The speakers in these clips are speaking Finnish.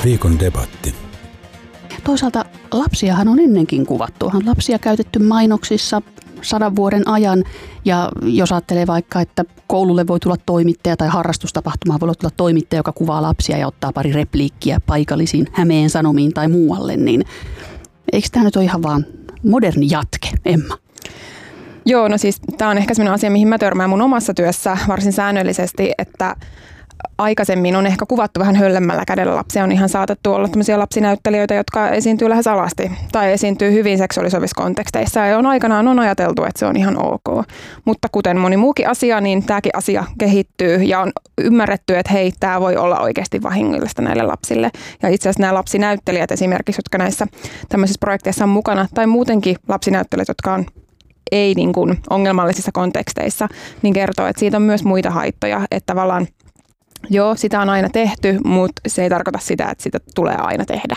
Viikon debatti. Toisaalta lapsiahan on ennenkin kuvattu. On lapsia käytetty mainoksissa 100 vuoden ajan. Ja jos ajattelee vaikka, että koululle voi tulla toimittaja tai harrastustapahtumaan voi tulla toimittaja, joka kuvaa lapsia ja ottaa pari repliikkiä paikallisiin Hämeen Sanomiin tai muualle, niin eikö tämä nyt ole ihan vaan moderni jatke, Emma? Joo, no siis tämä on ehkä sellainen asia, mihin mä törmään mun omassa työssä varsin säännöllisesti, että aikaisemmin on ehkä kuvattu vähän höllemmällä kädellä lapsia. On ihan saatettu olla tämmöisiä lapsinäyttelijöitä, jotka esiintyy lähes alasti tai esiintyy hyvin seksuaalisovissa konteksteissa. Ja aikanaan on ajateltu, että se on ihan ok. Mutta kuten moni muukin asia, niin tämäkin asia kehittyy ja on ymmärretty, että hei, tämä voi olla oikeasti vahingollista näille lapsille. Ja itse asiassa nämä lapsinäyttelijät esimerkiksi, jotka näissä tämmöisissä projekteissa on mukana, tai muutenkin lapsinäyttelijät, jotka on ei niin kuin ongelmallisissa konteksteissa, niin kertoo, että siitä on myös muita haittoja, että tavallaan joo, sitä on aina tehty, mutta se ei tarkoita sitä, että sitä tulee aina tehdä.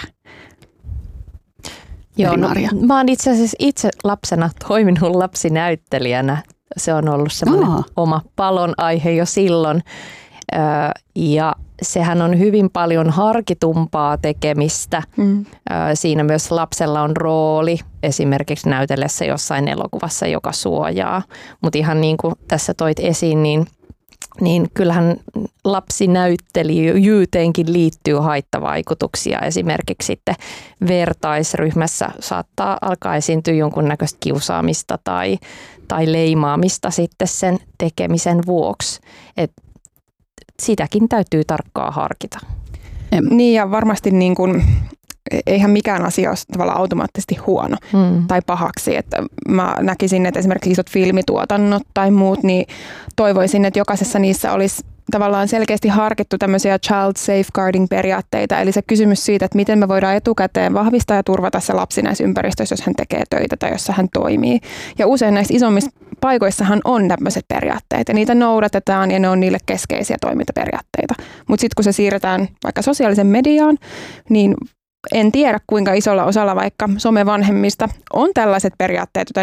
Joo, no, mä oon itse asiassa itse lapsena toiminut lapsinäyttelijänä. Se on ollut semmoinen oma palon aihe jo silloin. Ja sehän on hyvin paljon harkitumpaa tekemistä. Siinä myös lapsella on rooli esimerkiksi näytellessä jossain elokuvassa, joka suojaa. Mutta ihan niin kuin tässä toit esiin, niin kyllähän lapsinäyttelijyyteenkin liittyy haittavaikutuksia. Esimerkiksi sitten vertaisryhmässä saattaa alkaa esiintyä jonkunnäköistä kiusaamista tai leimaamista sitten sen tekemisen vuoksi. Et sitäkin täytyy tarkkaan harkita. Niin ja varmasti niin kuin, eihän mikään asia ole tavallaan automaattisesti huono tai pahaksi. Että mä näkisin, että esimerkiksi isot filmituotannot tai muut, niin toivoisin, että jokaisessa niissä olisi tavallaan selkeästi harkittu tämmöisiä child safeguarding periaatteita. Eli se kysymys siitä, että miten me voidaan etukäteen vahvistaa ja turvata se lapsi näissä ympäristöissä, jos hän tekee töitä tai jossa hän toimii. Ja usein näissä isommissa paikoissahan on tämmöiset periaatteet ja niitä noudatetaan ja ne on niille keskeisiä toimintaperiaatteita. Mutta sitten kun se siirretään vaikka sosiaalisen mediaan, niin en tiedä, kuinka isolla osalla vaikka somevanhemmista on tällaiset periaatteet, joita